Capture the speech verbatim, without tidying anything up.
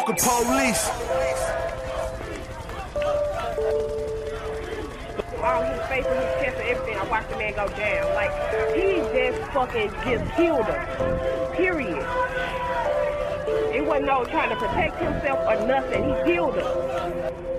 the police. All his face and his chest and everything, I watched the man go down. Like, he just fucking just killed him. Period. It wasn't no trying to protect himself or nothing. He killed him.